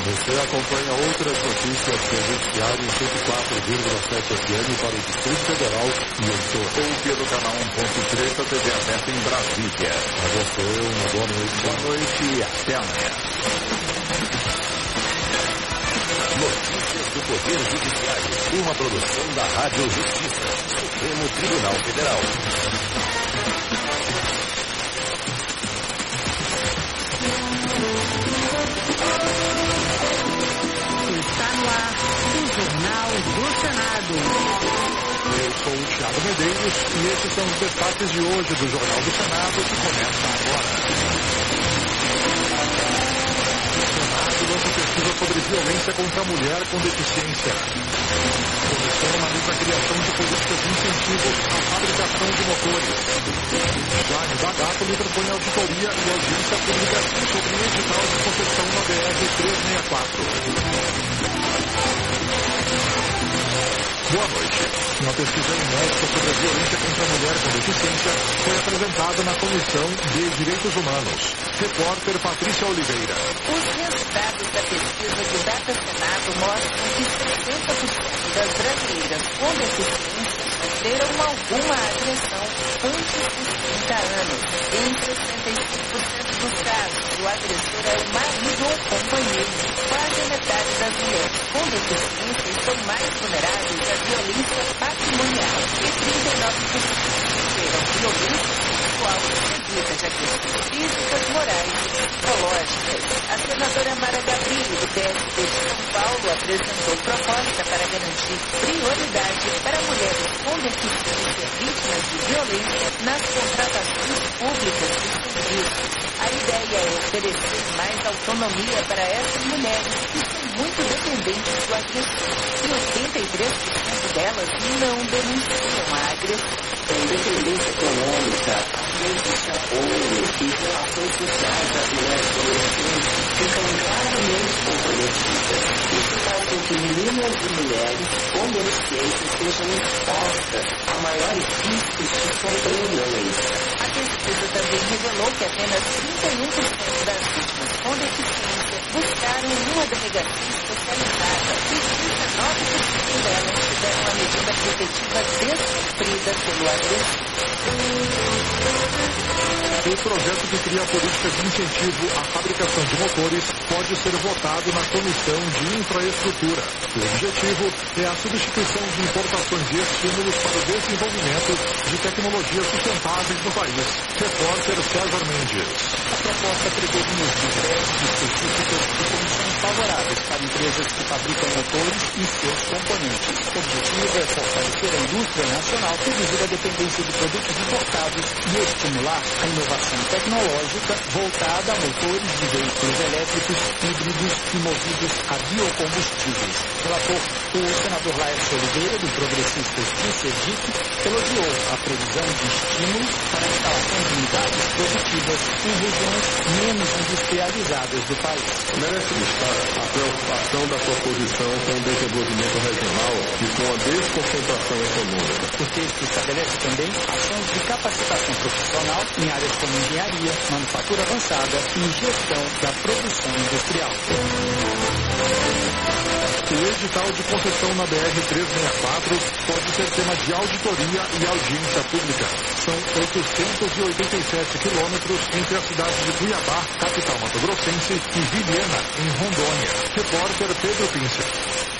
Você acompanha outras notícias do Noticiário 104,7 FM para o Distrito Federal. E eu sou ou pelo canal 1.3 da TV aberta em Brasília. A você, uma boa noite. Boa noite e até amanhã. Notícias do Poder Judiciário. Uma produção da Rádio Justiça. Supremo Tribunal Federal. Está no ar o Jornal do Senado. Eu sou o Thiago Medeiros e esses são os destaques de hoje do Jornal do Senado, que começa agora. O Senado lança pesquisa sobre violência contra a mulher com deficiência. A comissão analisa a criação de políticas de incentivo à fabricação de motores. Jaime Bagato propõe auditoria e audiência pública sobre o edital de concessão na BR-364. Boa noite. Uma pesquisa inédita sobre a violência contra a mulher com deficiência foi apresentada na Comissão de Direitos Humanos. Repórter Patrícia Oliveira. Os resultados da pesquisa do Data Senado mostram que 60% das brasileiras com deficiência sofreram alguma agressão antes dos 30 anos. Em 65% dos casos, o agressor é o marido ou companheiro. Quase a metade das mulheres com deficiência estão mais vulneráveis à violência patrimonial e 39% sofreram violência sexual seguida de agressões físicas, morais e psicológicas. A senadora Mara Gabrilli, do PSD de São Paulo, apresentou proposta para garantir prioridade para mulheres com deficiência vítimas de violência nas contratações públicas de serviços. A ideia é oferecer mais autonomia para essas mulheres que são muito dependentes do agressor e 83% delas não denunciam a agressão. A independência econômica, redes de apoio e relações sociais das mulheres adolescentes ficam gravemente comprometidas. Isso faz com que meninas e mulheres com deficiência sejam expostas a maiores riscos de sofrer violência. A pesquisa também revelou que apenas 31% das vítimas com deficiência buscaram uma delegacia especializada e 19% delas tiveram a medida protetiva descumprida pelo agressor. O projeto que cria a política de incentivo à fabricação de motores pode ser votado na Comissão de Infraestrutura. O objetivo é a substituição de importações de estímulos para o desenvolvimento de tecnologias sustentáveis no país. Repórter César Mendes. A proposta prevê linhas de crédito específicas e condições favoráveis para empresas que fabricam motores e seus componentes. O objetivo é fortalecer a indústria nacional, reduzir a dependência de produtos importados e estimular a inovação tecnológica voltada a motores de veículos elétricos, híbridos e movidos a biocombustíveis. Relator, o senador Laércio Oliveira, do Progressistas de Sergipe, elogiou a previsão de estímulos para a instalação de unidades produtivas em regiões menos industrializadas do país. Merece destaque a preocupação da sua posição com o desenvolvimento regional e com a desconcentração econômica. O texto estabelece também ações de capacitação profissional em áreas como engenharia, manufatura avançada e gestão da produção industrial. O edital de concessão na BR-364 pode ser tema de auditoria e audiência pública. São 887 quilômetros entre a cidade de Cuiabá, capital mato-grossense, e Vilhena, em Rondônia. Repórter Pedro Pincer.